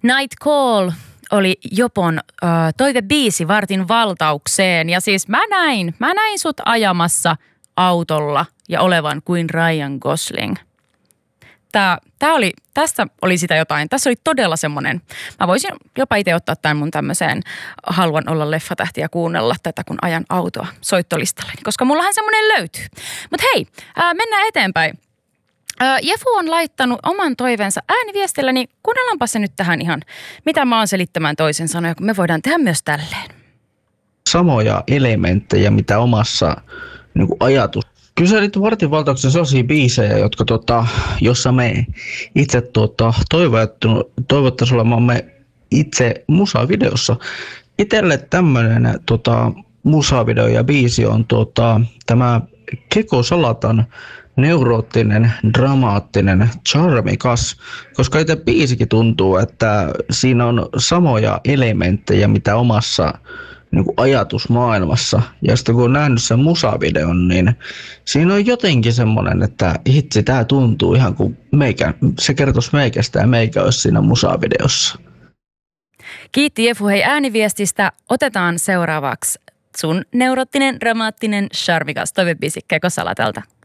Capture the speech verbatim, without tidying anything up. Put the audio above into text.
Night Call oli Jopon äh, toivebiisi vartin valtaukseen. Ja siis mä näin, mä näin sut ajamassa autolla ja olevan kuin Ryan Gosling. Tää, tää oli, tässä oli sitä jotain. Tässä oli todella semmoinen, mä voisin jopa itse ottaa tämän mun tämmöiseen haluan olla leffatähti ja kuunnella tätä, kun ajan autoa soittolistalle. Koska mullahan semmoinen löytyy. Mutta hei, ää, mennään eteenpäin. Ää, Jefu on laittanut oman toiveensa ääniviestillä, niin kuunnellaanpa se nyt tähän ihan, mitä mä oon selittämään toisen sanoja, kun me voidaan tehdä myös tälleen. Samoja elementtejä, mitä omassa niin kuin ajatus. Kyselit vartin valtauksen sellaisia biisejä, jotka tota, jossa me itse tota, toivottaisiin olemamme itse musavideossa. Itselle tämmöinen tota, musavideo ja biisi on tota, tämä Keko Salatan neuroottinen, dramaattinen, charmikas, koska itse biisikin tuntuu, että siinä on samoja elementtejä, mitä omassa niin kuin ajatusmaailmassa. Ja sitten kun on nähnyt sen musavideon, niin siinä on jotenkin semmoinen, että hitsi, tää tuntuu ihan kuin meikä, se kertoisi meikästä ja meikä olisi siinä musavideossa. Kiitti Jefu, hei ääniviestistä. Otetaan seuraavaksi sun neuroottinen, dramaattinen, charmikas toivebiisi Keko Salatalta.